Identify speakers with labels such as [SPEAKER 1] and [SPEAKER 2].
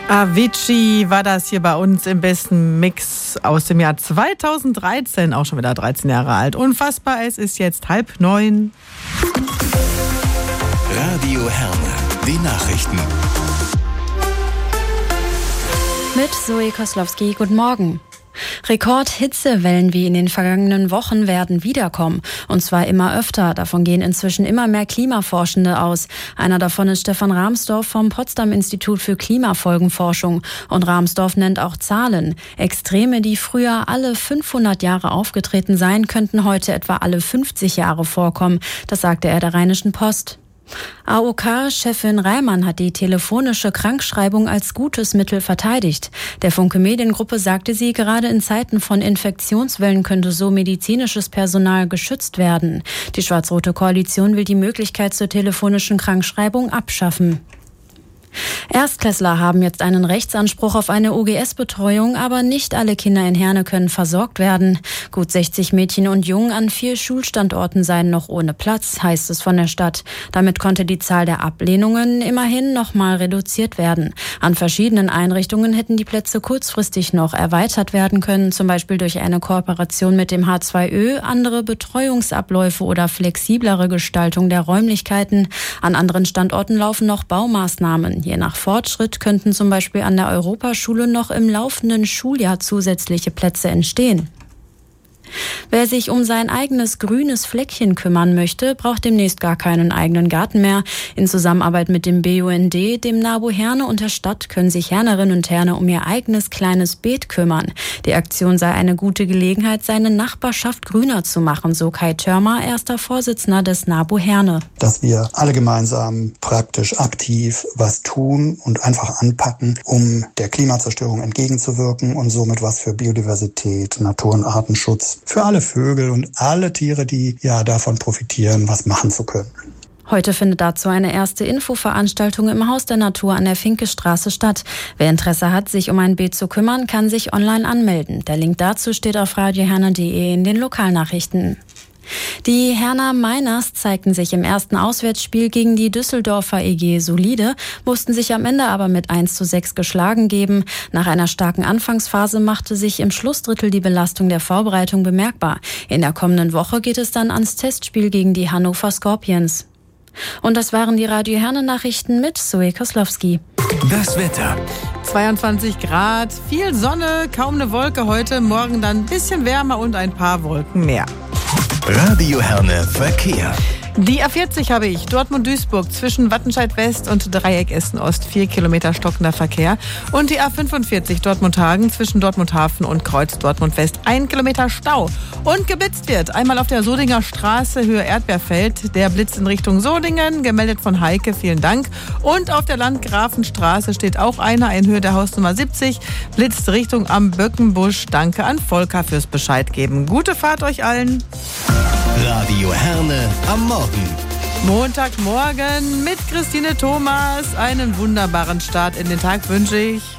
[SPEAKER 1] Avicii war das hier bei uns im besten Mix aus dem Jahr 2013, auch schon wieder 13 Jahre alt. Unfassbar, es ist jetzt 8:30.
[SPEAKER 2] Radio Herne, die Nachrichten.
[SPEAKER 3] Mit Zoe Koslowski, guten Morgen. Rekordhitzewellen wie in den vergangenen Wochen werden wiederkommen. Und zwar immer öfter. Davon gehen inzwischen immer mehr Klimaforschende aus. Einer davon ist Stefan Rahmsdorf vom Potsdam-Institut für Klimafolgenforschung. Und Rahmsdorf nennt auch Zahlen. Extreme, die früher alle 500 Jahre aufgetreten seien, könnten heute etwa alle 50 Jahre vorkommen. Das sagte er der Rheinischen Post. AOK-Chefin Reimann hat die telefonische Krankschreibung als gutes Mittel verteidigt. Der Funke Mediengruppe sagte sie, gerade in Zeiten von Infektionswellen könnte so medizinisches Personal geschützt werden. Die schwarz-rote Koalition will die Möglichkeit zur telefonischen Krankschreibung abschaffen. Erstklässler haben jetzt einen Rechtsanspruch auf eine OGS-Betreuung, aber nicht alle Kinder in Herne können versorgt werden. Gut 60 Mädchen und Jungen an 4 Schulstandorten seien noch ohne Platz, heißt es von der Stadt. Damit konnte die Zahl der Ablehnungen immerhin nochmal reduziert werden. An verschiedenen Einrichtungen hätten die Plätze kurzfristig noch erweitert werden können, zum Beispiel durch eine Kooperation mit dem H2Ö, andere Betreuungsabläufe oder flexiblere Gestaltung der Räumlichkeiten. An anderen Standorten laufen noch Baumaßnahmen. Je nach Fortschritt könnten zum Beispiel an der Europaschule noch im laufenden Schuljahr zusätzliche Plätze entstehen. Wer sich um sein eigenes grünes Fleckchen kümmern möchte, braucht demnächst gar keinen eigenen Garten mehr. In Zusammenarbeit mit dem BUND, dem NABU Herne und der Stadt können sich Hernerinnen und Herner um ihr eigenes kleines Beet kümmern. Die Aktion sei eine gute Gelegenheit, seine Nachbarschaft grüner zu machen, so Kai Törmer, erster Vorsitzender des NABU Herne.
[SPEAKER 4] Dass wir alle gemeinsam praktisch aktiv was tun und einfach anpacken, um der Klimazerstörung entgegenzuwirken und somit was für Biodiversität, Natur- und Artenschutz, für alle Vögel und alle Tiere, die ja davon profitieren, was machen zu können.
[SPEAKER 3] Heute findet dazu eine erste Infoveranstaltung im Haus der Natur an der Finkestraße statt. Wer Interesse hat, sich um ein Beet zu kümmern, kann sich online anmelden. Der Link dazu steht auf radioherne.de in den Lokalnachrichten. Die Herner Miners zeigten sich im ersten Auswärtsspiel gegen die Düsseldorfer EG solide, mussten sich am Ende aber mit 1:6 geschlagen geben. Nach einer starken Anfangsphase machte sich im Schlussdrittel die Belastung der Vorbereitung bemerkbar. In der kommenden Woche geht es dann ans Testspiel gegen die Hannover Scorpions. Und das waren die Radio Herne Nachrichten mit Zoe Koslowski.
[SPEAKER 2] Das Wetter.
[SPEAKER 1] 22 Grad, viel Sonne, kaum eine Wolke heute, morgen dann ein bisschen wärmer und ein paar Wolken mehr.
[SPEAKER 2] Radio Herne Verkehr.
[SPEAKER 1] Die A40 habe ich, Dortmund-Duisburg zwischen Wattenscheid West und Dreieck Essen-Ost, 4 Kilometer stockender Verkehr. Und die A45 Dortmund-Hagen zwischen Dortmund-Hafen und Kreuz Dortmund-West, 1 Kilometer Stau. Und geblitzt wird, einmal auf der Sodinger Straße, Höhe Erdbeerfeld, der Blitz in Richtung Sodingen, gemeldet von Heike, vielen Dank. Und auf der Landgrafenstraße steht auch einer in Höhe der Hausnummer 70, blitzt Richtung am Böckenbusch. Danke an Volker fürs Bescheid geben. Gute Fahrt euch allen.
[SPEAKER 2] Radio Herne am Morgen.
[SPEAKER 1] Montagmorgen mit Christine Thomas. Einen wunderbaren Start in den Tag wünsche ich.